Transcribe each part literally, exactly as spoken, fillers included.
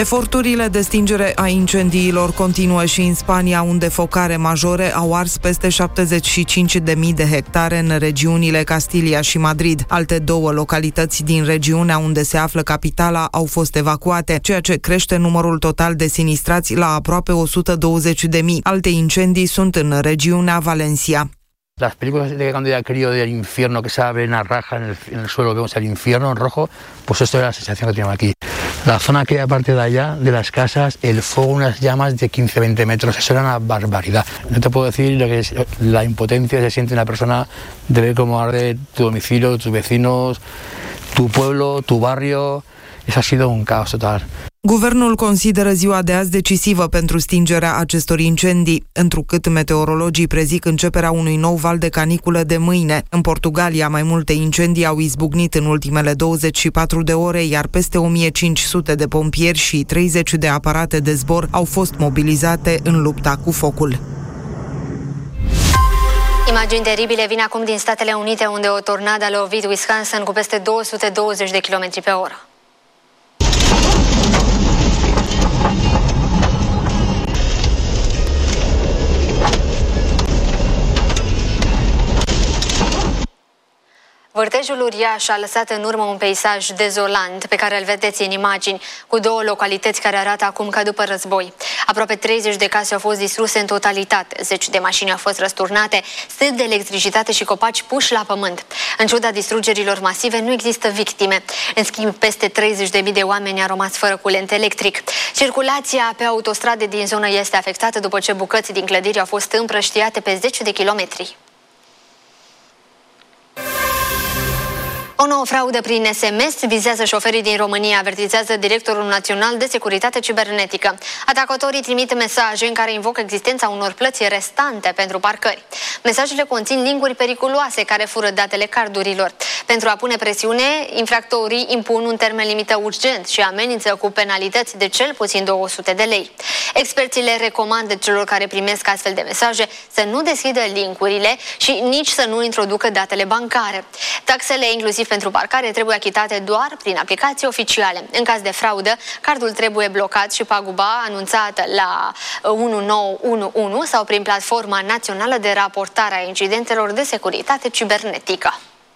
Eforturile de stingere a incendiilor continuă și în Spania, unde focare majore au ars peste șaptezeci și cinci de mii de hectare în regiunile Castilia și Madrid. Alte două localități din regiunea unde se află capitala au fost evacuate, ceea ce crește numărul total de sinistrați la aproape o sută douăzeci de mii. Alte incendii sunt în regiunea Valencia. Las películas de cuando era crío del infierno, que se abre una raja en el, en el suelo, vemos el infierno en rojo, pues esto era la sensación que teníamos aquí. La zona que hay aparte de allá, de las casas, el fuego, unas llamas de quince a veinte metros, eso era una barbaridad. No te puedo decir lo que es la impotencia que se siente una persona de ver cómo arde tu domicilio, tus vecinos, tu pueblo, tu barrio. Eso ha sido un caos total. Guvernul consideră ziua de azi decisivă pentru stingerea acestor incendii, întrucât meteorologii prezic începerea unui nou val de caniculă de mâine. În Portugalia, mai multe incendii au izbucnit în ultimele douăzeci și patru de ore, iar peste o mie cinci sute de pompieri și treizeci de aparate de zbor au fost mobilizate în lupta cu focul. Imagini teribile vin acum din Statele Unite, unde o tornadă a lovit Wisconsin cu peste două sute douăzeci de kilometri pe oră. Vârtejul uriaș a lăsat în urmă un peisaj dezolant pe care îl vedeți în imagini, cu două localități care arată acum ca după război. Aproape treizeci de case au fost distruse în totalitate, zeci de mașini au fost răsturnate, stâlpi de electricitate și copaci puși la pământ. În ciuda distrugerilor masive, nu există victime. În schimb, peste treizeci de mii de oameni au rămas fără curent electric. Circulația pe autostrade din zonă este afectată după ce bucăți din clădiri au fost împrăștiate pe zeci de kilometri. O nouă fraudă prin S M S vizează șoferii din România, avertizează Directorul Național de Securitate Cibernetică. Atacatorii trimit mesaje în care invocă existența unor plăți restante pentru parcări. Mesajele conțin linkuri periculoase care fură datele cardurilor. Pentru a pune presiune, infractorii impun un termen limită urgent și amenință cu penalități de cel puțin două sute de lei. Experții le recomandă celor care primesc astfel de mesaje să nu deschidă linkurile și nici să nu introducă datele bancare. Taxele, inclusiv pentru parcare, trebuie achitate doar prin aplicații oficiale. În caz de fraudă, cardul trebuie blocat și paguba anunțată la unu nouă unu unu sau prin platforma națională de raportare a incidentelor de securitate cibernetică.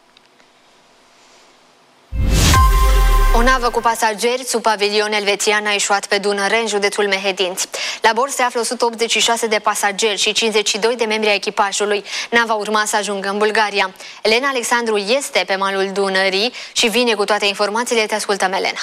O navă cu pasageri sub pavilion elvețian a ieșuat pe Dunăre, în județul Mehedinți. La bord se află o sută optzeci și șase de pasageri și cincizeci și doi de membri ai echipajului. Nava urma să ajungă în Bulgaria. Elena Alexandru este pe malul Dunării și vine cu toate informațiile. Te ascultăm, Elena.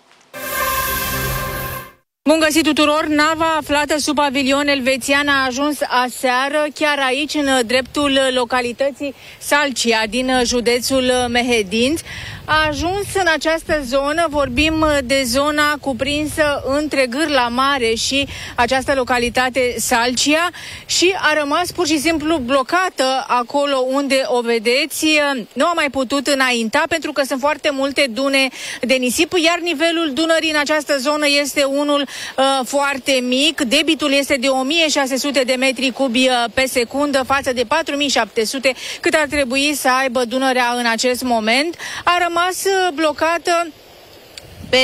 Bun găsit tuturor! Nava aflată sub pavilion elvețian a ajuns aseară chiar aici, în dreptul localității Salcia din județul Mehedinți. A ajuns în această zonă, vorbim de zona cuprinsă între Gârla Mare și această localitate Salcia, și a rămas pur și simplu blocată acolo unde o vedeți. Nu a mai putut înainta pentru că sunt foarte multe dune de nisip, iar nivelul Dunării în această zonă este unul uh, foarte mic. Debitul este de o mie șase sute de metri cubi pe secundă față de patru mii șapte sute cât ar trebui să aibă Dunărea în acest moment. A rămas blocată pe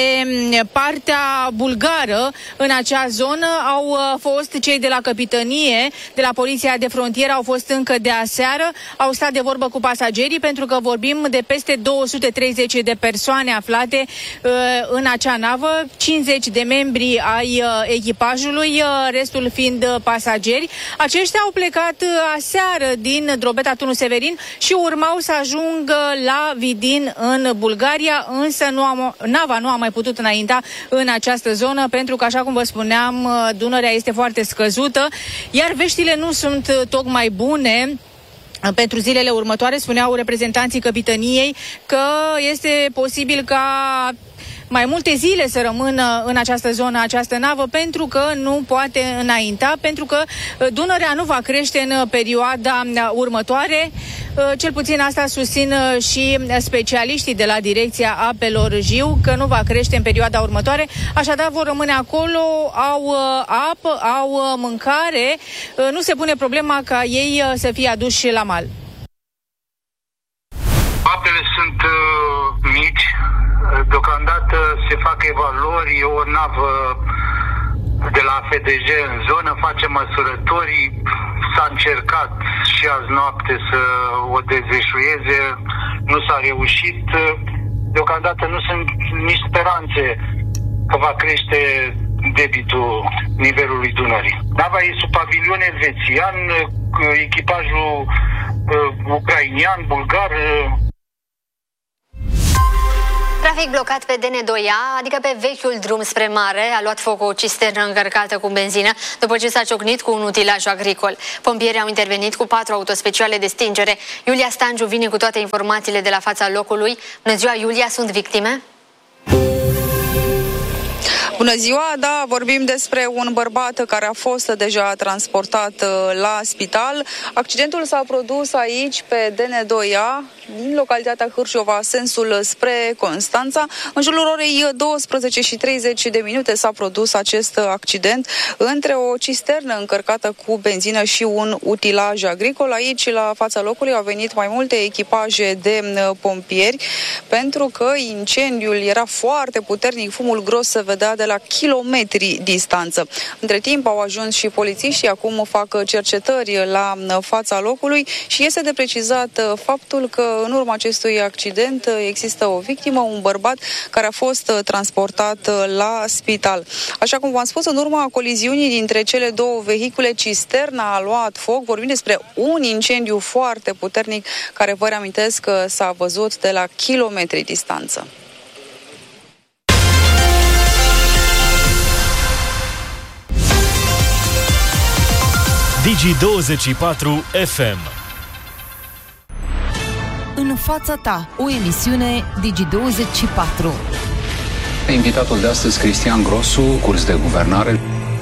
partea bulgară. În acea zonă au fost cei de la Capitanie, de la Poliția de Frontieră, au fost încă de aseară, au stat de vorbă cu pasagerii, pentru că vorbim de peste două sute treizeci de persoane aflate uh, în acea navă, cincizeci de membri ai uh, echipajului, uh, restul fiind uh, pasageri. Aceștia au plecat uh, aseară din Drobeta Tunu Severin și urmau să ajungă la Vidin în Bulgaria, însă nu am, nava nu a mai putut înainta în această zonă, pentru că, așa cum vă spuneam, Dunărea este foarte scăzută, iar veștile nu sunt tocmai bune. Pentru zilele următoare, spuneau reprezentanții Capitaniei că este posibil ca mai multe zile să rămână în această zonă această navă, pentru că nu poate înainta, pentru că Dunărea nu va crește în perioada următoare. Cel puțin asta susțin și specialiștii de la Direcția Apelor Jiu, că nu va crește în perioada următoare, așadar vor rămâne acolo, au apă, au mâncare, nu se pune problema ca ei să fie aduși la mal. Apele sunt uh, mici, deocamdată se se fac evaluări, o navă de la F D J în zonă face măsurători, s-a încercat și azi noapte să o dezveșuieze, nu s-a reușit. Deocamdată nu sunt nici speranțe că va crește debitul nivelului Dunării. Nava e sub pavilion elvețian, echipajul uh, ucrainian, bulgar. Uh... Trafic blocat pe D N doi A, adică pe vechiul drum spre mare, a luat foc o cisternă încărcată cu benzină după ce s-a ciocnit cu un utilaj agricol. Pompierii au intervenit cu patru autospeciale de stingere. Iulia Stanciu vine cu toate informațiile de la fața locului. Bună ziua, Iulia, sunt victime? Bună ziua, da, vorbim despre un bărbat care a fost deja transportat la spital. Accidentul s-a produs aici pe D N doi A, din localitatea Hârșova, sensul spre Constanța. În jurul orei douăsprezece și treizeci de minute s-a produs acest accident între o cisternă încărcată cu benzină și un utilaj agricol. Aici, la fața locului, au venit mai multe echipaje de pompieri, pentru că incendiul era foarte puternic, fumul gros se vedea de la kilometri distanță. Între timp au ajuns și polițiștii, acum fac cercetări la fața locului și este de precizat faptul că în urma acestui accident există o victimă, un bărbat care a fost transportat la spital. Așa cum v-am spus, în urma coliziunii dintre cele două vehicule, cisterna a luat foc. Vorbim despre un incendiu foarte puternic care, vă reamintesc, că s-a văzut de la kilometri distanță. Digi douăzeci și patru F M. În fața ta, o emisiune Digi douăzeci și patru. Invitatul de astăzi, Cristian Grosu, curs de guvernare.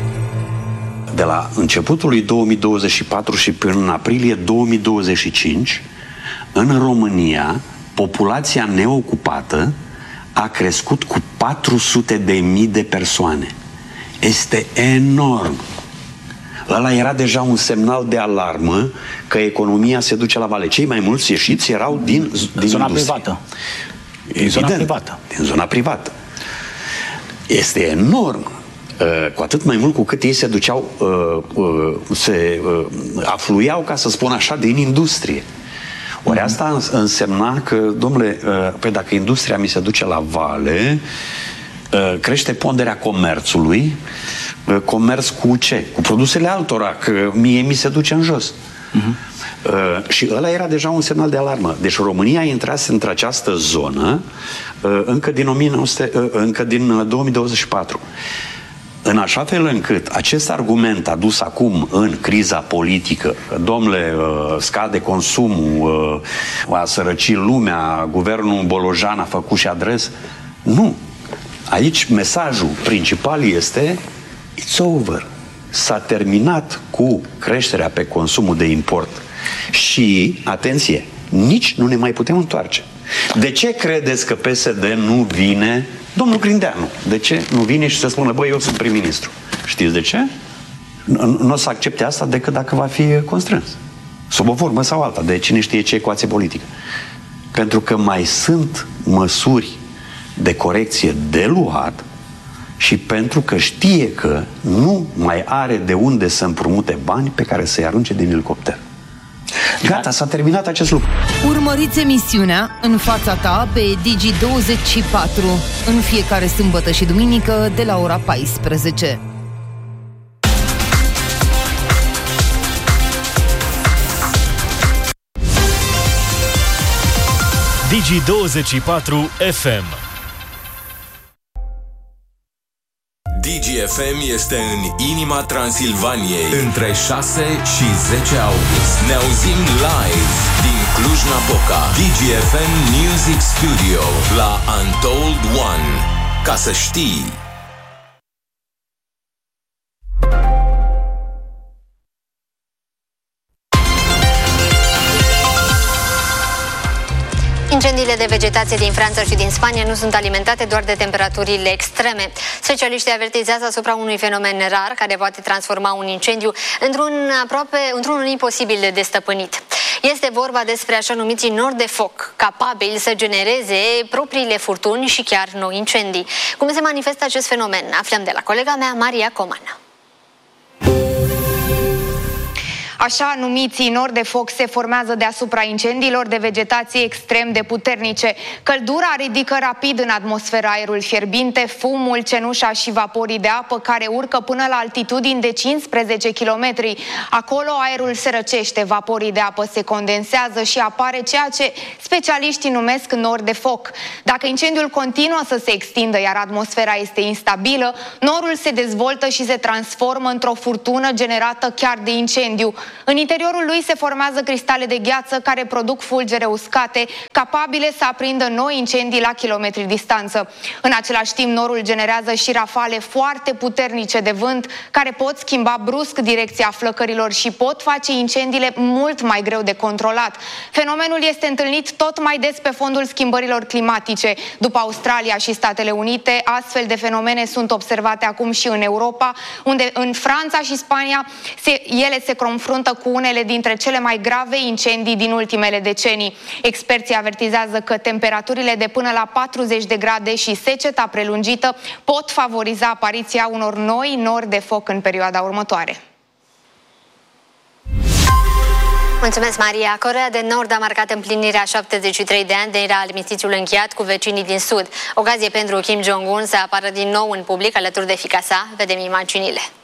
De la începutul lui două mii douăzeci și patru și până în aprilie două mii douăzeci și cinci, în România, populația neocupată a crescut cu patru sute de mii de persoane. Este enorm. Ăla era deja un semnal de alarmă că economia se duce la vale. Cei mai mulți ieșiți erau din, din zona industrie. privată. Din zona privată. Din zona privată. Este enorm. Cu atât mai mult cu cât ei se duceau, se afluiau, ca să spun așa, din industrie. Ori asta însemna că, domnule, păi dacă industria mi se duce la vale, crește ponderea comerțului. Comerț cu ce? Cu produsele altora, că mie mi se duce în jos. Uh-huh. Uh, și ăla era deja un semnal de alarmă. Deci România intrase într-această zonă uh, încă din, o mie nouă sute, uh, încă din două mii douăzeci și patru. În așa fel încât acest argument adus acum în criza politică, domnule, uh, scade consumul, uh, a sărăcit lumea, guvernul Bolojan a făcut și adres. Nu. Aici mesajul principal este it's over. S-a terminat cu creșterea pe consumul de import. Și, atenție, nici nu ne mai putem întoarce. De ce credeți că P S D nu vine, domnul Grindeanu, de ce nu vine și să spună, băi, eu sunt prim-ministru? Știți de ce? Nu o să accepte asta decât dacă va fi constrâns. Sub o formă sau alta, de cine știe ce ecuație politică. Pentru că mai sunt măsuri de corecție de luat și pentru că știe că nu mai are de unde să împrumute bani pe care să-i arunce din elicopter. Gata, s-a terminat acest lucru. Urmăriți emisiunea În fața ta pe Digi douăzeci și patru în fiecare sâmbătă și duminică de la ora paisprezece. Digi douăzeci și patru F M. Digi F M este în inima Transilvaniei între șase și zece august. Ne auzim live din Cluj-Napoca. Digi F M Music Studio la Untold One. Ca să știi. Incendiile de vegetație din Franța și din Spania nu sunt alimentate doar de temperaturile extreme. Specialiștii avertizează asupra unui fenomen rar care poate transforma un incendiu într-un aproape, într-un imposibil de stăpânit. Este vorba despre așa numiții nori de foc, capabili să genereze propriile furtuni și chiar noi incendii. Cum se manifestă acest fenomen? Aflăm de la colega mea, Maria Comana. Așa numiții nori de foc se formează deasupra incendiilor de vegetație extrem de puternice. Căldura ridică rapid în atmosferă aerul fierbinte, fumul, cenușa și vaporii de apă care urcă până la altitudini de cincisprezece kilometri. Acolo aerul se răcește, vaporii de apă se condensează și apare ceea ce specialiștii numesc nori de foc. Dacă incendiul continuă să se extindă, iar atmosfera este instabilă, norul se dezvoltă și se transformă într-o furtună generată chiar de incendiu. În interiorul lui se formează cristale de gheață care produc fulgere uscate, capabile să aprindă noi incendii la kilometri distanță. În același timp, norul generează și rafale foarte puternice de vânt, care pot schimba brusc direcția flăcărilor și pot face incendiile mult mai greu de controlat. Fenomenul este întâlnit tot mai des pe fondul schimbărilor climatice. După Australia și Statele Unite, astfel de fenomene sunt observate acum și în Europa, unde în Franța și Spania se, ele se confruntă cu unele dintre cele mai grave incendii din ultimele decenii. Experții avertizează că temperaturile de până la patruzeci de grade și seceta prelungită pot favoriza apariția unor noi nori de foc în perioada următoare. Mulțumesc, Maria. Coreea de Nord a marcat împlinirea șaptezeci și trei de ani de la armistițiul încheiat cu vecinii din Sud. Ocazie pentru Kim Jong-un să apară din nou în public alături de fiica sa. Vedem imaginile.